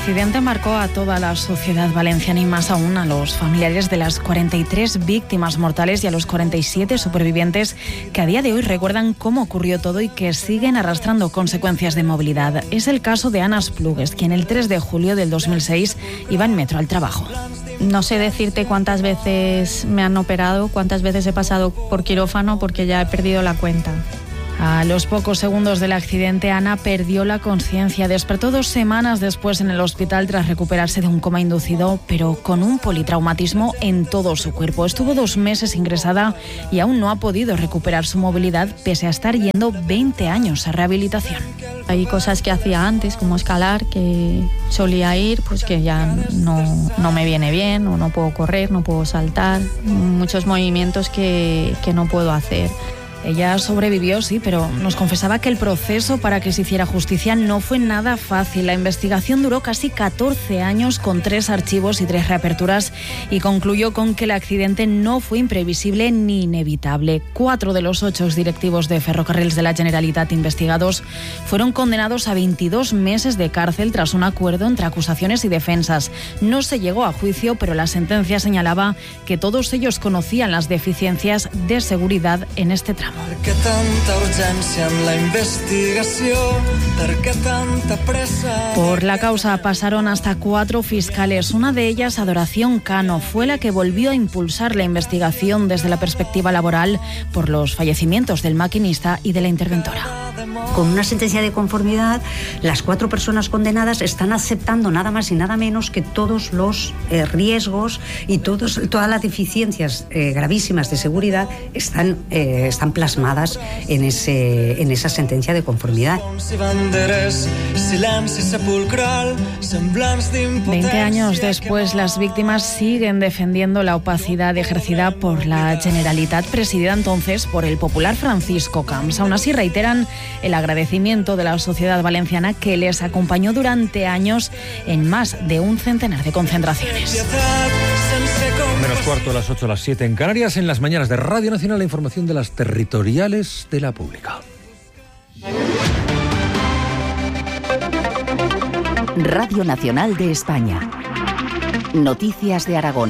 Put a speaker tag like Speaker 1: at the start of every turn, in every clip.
Speaker 1: accidente marcó a toda la sociedad valenciana y más aún a los familiares de las 43 víctimas mortales y a los 47 supervivientes que a día de hoy recuerdan cómo ocurrió todo y que siguen arrastrando consecuencias de movilidad. Es el caso de Ana Esplugues, quien el 3 de julio del 2006 iba en metro al trabajo.
Speaker 2: No sé decirte cuántas veces me han operado, cuántas veces he pasado por quirófano porque ya he perdido la cuenta.
Speaker 1: A los pocos segundos del accidente, Ana perdió la conciencia. Despertó 2 semanas después en el hospital tras recuperarse de un coma inducido, pero con un politraumatismo en todo su cuerpo. Estuvo 2 meses ingresada y aún no ha podido recuperar su movilidad, pese a estar yendo 20 años a rehabilitación.
Speaker 2: Hay cosas que hacía antes, como escalar, que solía ir, pues que ya no me viene bien, o no puedo correr, no puedo saltar. Muchos movimientos que no puedo hacer.
Speaker 1: Ella sobrevivió, sí, pero nos confesaba que el proceso para que se hiciera justicia no fue nada fácil. La investigación duró casi 14 años con 3 archivos y 3 reaperturas y concluyó con que el accidente no fue imprevisible ni inevitable. 4 de los 8 directivos de Ferrocarrils de la Generalitat investigados fueron condenados a 22 meses de cárcel tras un acuerdo entre acusaciones y defensas. No se llegó a juicio, pero la sentencia señalaba que todos ellos conocían las deficiencias de seguridad en este tramo.
Speaker 3: Per què tanta urgència en la investigació? Per què tanta pressa?
Speaker 1: Por la causa pasaron hasta 4 fiscales. Una de ellas, Adoración Cano, fue la que volvió a impulsar la investigación desde la perspectiva laboral por los fallecimientos del maquinista y de la interventora.
Speaker 4: Con una sentencia de conformidad, las 4 personas condenadas están aceptando nada más y nada menos que todos los riesgos y todas las deficiencias gravísimas de seguridad están plasmadas en esa sentencia de conformidad.
Speaker 1: 20 años después, las víctimas siguen defendiendo la opacidad ejercida por la Generalitat, presidida entonces por el popular Francisco Camps. Aún así, reiteran el agradecimiento de la sociedad valenciana que les acompañó durante años en más de un centenar de concentraciones.
Speaker 5: Menos cuarto, a las 8, a las 7 en Canarias. En las mañanas de Radio Nacional, la información de las territoriales de la pública.
Speaker 6: Radio Nacional de España. Noticias de Aragón.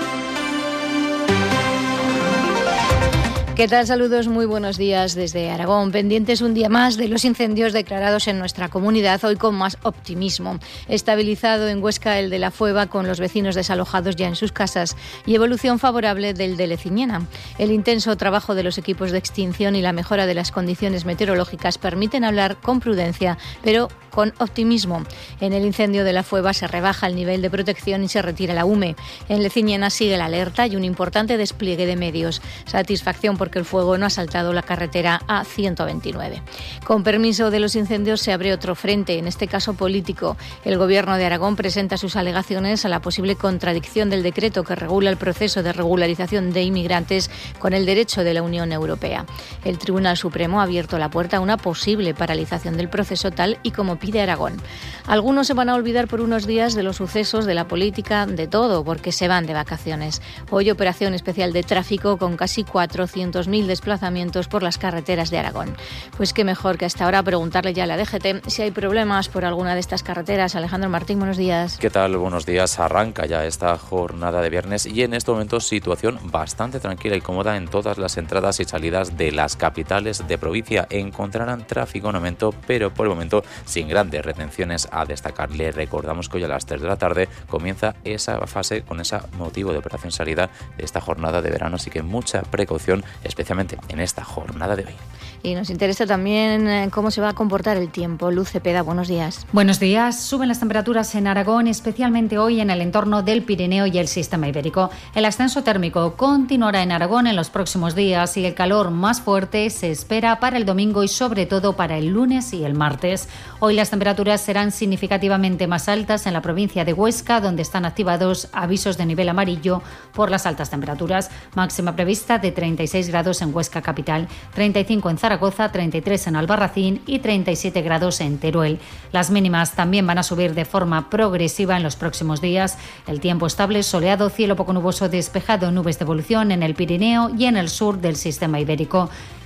Speaker 7: ¿Qué tal? Saludos, muy buenos días desde Aragón. Pendientes un día más de los incendios declarados en nuestra comunidad, hoy con más optimismo. Estabilizado en Huesca el de La Fueva, con los vecinos desalojados ya en sus casas, y evolución favorable del de Leciñena. El intenso trabajo de los equipos de extinción y la mejora de las condiciones meteorológicas permiten hablar con prudencia, pero con optimismo. En el incendio de La Fueva se rebaja el nivel de protección y se retira la UME. En Leciñena sigue la alerta y un importante despliegue de medios. Satisfacción porque el fuego no ha saltado la carretera A129. Con permiso de los incendios se abre otro frente, en este caso político. El Gobierno de Aragón presenta sus alegaciones a la posible contradicción del decreto que regula el proceso de regularización de inmigrantes con el derecho de la Unión Europea. El Tribunal Supremo ha abierto la puerta a una posible paralización del proceso tal y como pide Aragón. Algunos se van a olvidar por unos días de los sucesos, de la política, de todo, porque se van de vacaciones. Hoy operación especial de tráfico con casi 400.000 desplazamientos por las carreteras de Aragón. Pues qué mejor que hasta ahora preguntarle ya a la DGT si hay problemas por alguna de estas carreteras. Alejandro Martín, buenos días.
Speaker 8: ¿Qué tal? Buenos días. Arranca ya esta jornada de viernes y en este momento situación bastante tranquila y cómoda en todas las entradas y salidas de las capitales de provincia. Encontrarán tráfico en aumento, pero por el momento sin grandes retenciones a destacar. Le recordamos que hoy a las 3 de la tarde comienza esa fase con ese motivo de operación salida de esta jornada de verano, así que mucha precaución, especialmente en esta jornada de hoy.
Speaker 7: Y nos interesa también cómo se va a comportar el tiempo. Luz Cepeda, buenos días.
Speaker 9: Buenos días. Suben las temperaturas en Aragón, especialmente hoy en el entorno del Pirineo y el sistema ibérico. El ascenso térmico continuará en Aragón en los próximos días y el calor más fuerte se espera para el domingo y sobre todo para el lunes y el martes. Hoy las temperaturas serán significativamente más altas en la provincia de Huesca, donde están activados avisos de nivel amarillo por las altas temperaturas. Máxima prevista de 36 grados en Huesca capital, 35 en Zaragoza, 33 en Albarracín y 37 grados en Teruel. Las mínimas también van a subir de forma progresiva en los próximos días. El tiempo estable, soleado, cielo poco nuboso despejado, nubes de evolución en el Pirineo y en el sur del sistema ibérico.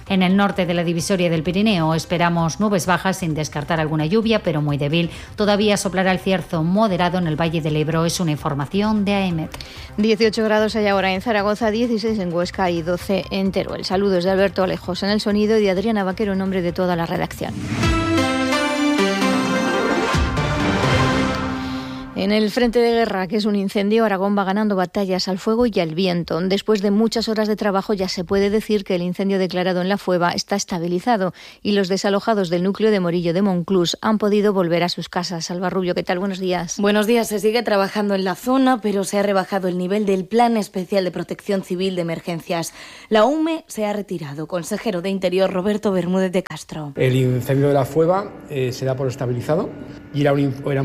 Speaker 9: En el norte de la divisoria del Pirineo esperamos nubes bajas sin descartar alguna lluvia, pero muy débil. Todavía soplará el cierzo moderado en el Valle del Ebro. Es una información de AEMET.
Speaker 7: 18 grados hay ahora en Zaragoza, 16 en Huesca y 12 en Teruel. Saludos de Alberto Alejos en el sonido y de Adriana Vaquero en nombre de toda la redacción. En el frente de guerra, que es un incendio, Aragón va ganando batallas al fuego y al viento. Después de muchas horas de trabajo ya se puede decir que el incendio declarado en La Fueva está estabilizado y los desalojados del núcleo de Morillo de Monclús han podido volver a sus casas. Alba Rubio, ¿qué tal? Buenos días.
Speaker 10: Buenos días. Se sigue trabajando en la zona, pero se ha rebajado el nivel del Plan Especial de Protección Civil de Emergencias. La UME se ha retirado. Consejero de Interior, Roberto Bermúdez de Castro.
Speaker 11: El incendio de La Fueva se da por estabilizado y era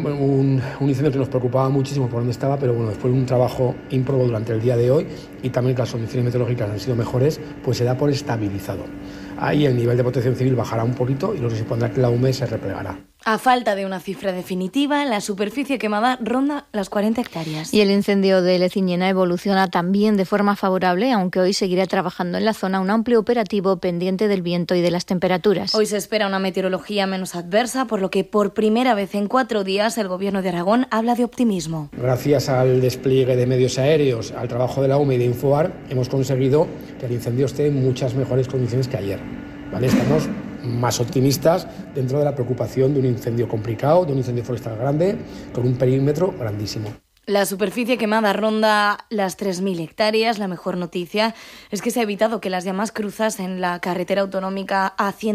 Speaker 11: un incendio que nos preocupaba muchísimo por dónde estaba, pero bueno, después de un trabajo ímprobo durante el día de hoy y también que las condiciones meteorológicas han sido mejores, pues se da por estabilizado. Ahí el nivel de protección civil bajará un poquito y lo que se supondrá que la UME se replegará.
Speaker 10: A falta de una cifra definitiva, la superficie quemada ronda las 40 hectáreas.
Speaker 7: Y el incendio de Leciñena evoluciona también de forma favorable, aunque hoy seguirá trabajando en la zona un amplio operativo pendiente del viento y de las temperaturas.
Speaker 10: Hoy se espera una meteorología menos adversa, por lo que por primera vez en 4 días el Gobierno de Aragón habla de optimismo.
Speaker 11: Gracias al despliegue de medios aéreos, al trabajo de la UME y de Infoar, hemos conseguido que el incendio esté en muchas mejores condiciones que ayer. ¿Vale? Estamos más optimistas dentro de la preocupación de un incendio complicado, de un incendio forestal grande, con un perímetro grandísimo.
Speaker 10: La superficie quemada ronda las 3.000 hectáreas. La mejor noticia es que se ha evitado que las llamas cruzasen la carretera autonómica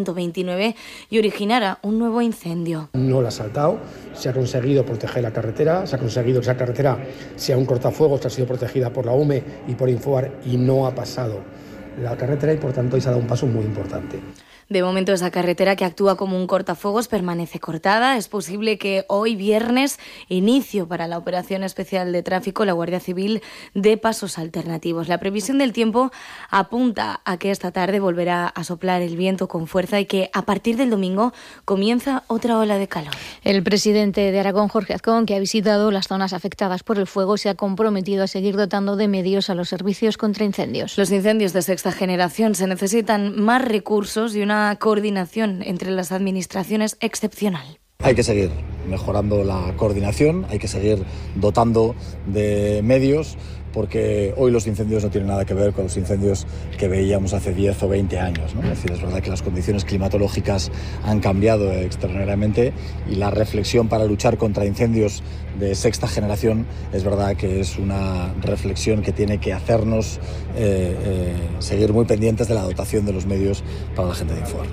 Speaker 10: A129 y originara un nuevo incendio.
Speaker 11: No la ha saltado, se ha conseguido proteger la carretera, se ha conseguido que esa carretera sea un cortafuegos que ha sido protegida por la UME y por Infoar y no ha pasado la carretera y por tanto se ha dado un paso muy importante.
Speaker 10: De momento esa carretera que actúa como un cortafuegos permanece cortada. Es posible que hoy viernes, inicio para la operación especial de tráfico, la Guardia Civil dé pasos alternativos. La previsión del tiempo apunta a que esta tarde volverá a soplar el viento con fuerza y que a partir del domingo comienza otra ola de calor.
Speaker 7: El presidente de Aragón, Jorge Azcón, que ha visitado las zonas afectadas por el fuego, se ha comprometido a seguir dotando de medios a los servicios contra incendios.
Speaker 10: Los incendios de sexta generación se necesitan más recursos y una coordinación entre las administraciones excepcional.
Speaker 12: Hay que seguir mejorando la coordinación, hay que seguir dotando de medios, porque hoy los incendios no tienen nada que ver con los incendios que veíamos hace 10 o 20 años, ¿no? Es decir, es verdad que las condiciones climatológicas han cambiado extraordinariamente y la reflexión para luchar contra incendios de sexta generación es verdad que es una reflexión que tiene que hacernos seguir muy pendientes de la dotación de los medios para la gente de Infoar.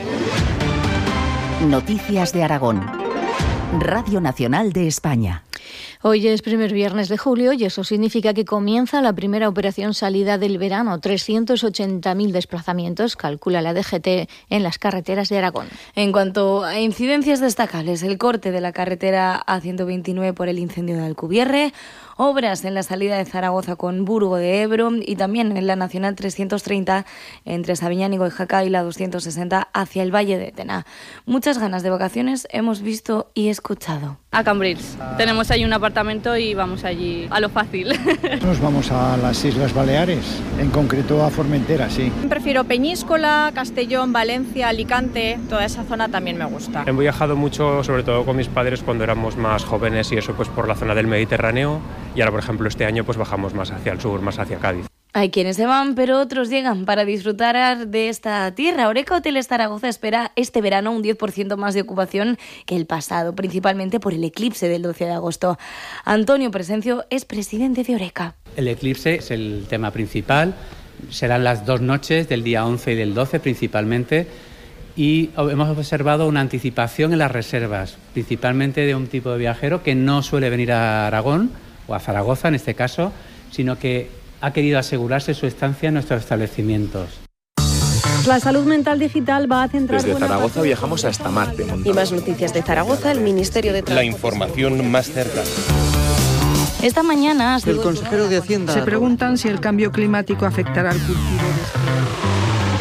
Speaker 6: Noticias de Aragón. Radio Nacional de España.
Speaker 7: Hoy es primer viernes de julio y eso significa que comienza la primera operación salida del verano. 380.000 desplazamientos, calcula la DGT, en las carreteras de Aragón.
Speaker 10: En cuanto a incidencias destacables, el corte de la carretera A129 por el incendio de Alcubierre, obras en la salida de Zaragoza con Burgo de Ebro y también en la Nacional 330 entre Sabiñánigo y Jaca y la 260 hacia el Valle de Tena. Muchas ganas de vacaciones hemos visto y escuchado.
Speaker 13: A Cambrils. Tenemos ahí un apartamento y vamos allí a lo fácil.
Speaker 14: Nos vamos a las Islas Baleares, en concreto a Formentera, sí.
Speaker 15: Prefiero Peñíscola, Castellón, Valencia, Alicante, toda esa zona también me gusta.
Speaker 16: He viajado mucho, sobre todo con mis padres cuando éramos más jóvenes y eso pues por la zona del Mediterráneo y ahora por ejemplo este año pues bajamos más hacia el sur, más hacia Cádiz.
Speaker 10: Hay quienes se van, pero otros llegan para disfrutar de esta tierra. Oreca Hoteles Zaragoza espera este verano un 10% más de ocupación que el pasado, principalmente por el eclipse del 12 de agosto. Antonio Presencio es presidente de Oreca.
Speaker 17: El eclipse es el tema principal. Serán las 2 noches del día 11 y del 12 principalmente. Y hemos observado una anticipación en las reservas, principalmente de un tipo de viajero que no suele venir a Aragón, o a Zaragoza en este caso, sino que ha querido asegurarse su estancia en nuestros establecimientos.
Speaker 18: La salud mental digital va a centrar...
Speaker 19: Desde Zaragoza viajamos hasta Marte.
Speaker 20: Y más noticias de Zaragoza, el Ministerio de Transporte.
Speaker 19: La información más cercana.
Speaker 10: Esta mañana...
Speaker 21: El consejero de Hacienda...
Speaker 22: Se preguntan si el cambio climático afectará al cultivo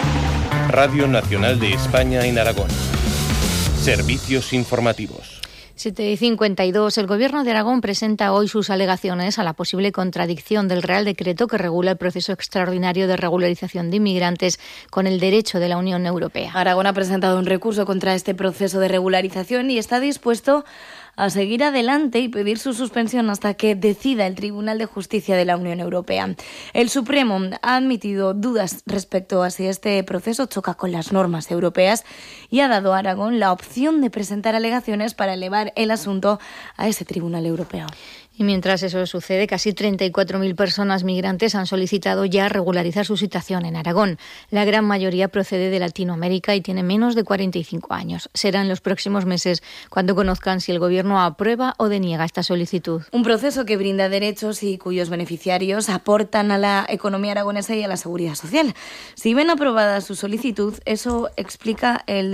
Speaker 22: de...
Speaker 19: Radio Nacional de España en Aragón. Servicios informativos.
Speaker 7: 7:52. El Gobierno de Aragón presenta hoy sus alegaciones a la posible contradicción del Real Decreto que regula el proceso extraordinario de regularización de inmigrantes con el derecho de la Unión Europea.
Speaker 10: Aragón ha presentado un recurso contra este proceso de regularización y está dispuesto a seguir adelante y pedir su suspensión hasta que decida el Tribunal de Justicia de la Unión Europea. El Supremo ha admitido dudas respecto a si este proceso choca con las normas europeas y ha dado a Aragón la opción de presentar alegaciones para elevar el asunto a ese Tribunal Europeo.
Speaker 7: Y mientras eso sucede, casi 34.000 personas migrantes han solicitado ya regularizar su situación en Aragón. La gran mayoría procede de Latinoamérica y tiene menos de 45 años. Será en los próximos meses cuando conozcan si el Gobierno aprueba o deniega esta solicitud.
Speaker 10: Un proceso que brinda derechos y cuyos beneficiarios aportan a la economía aragonesa y a la seguridad social. Si ven aprobada su solicitud, eso explica el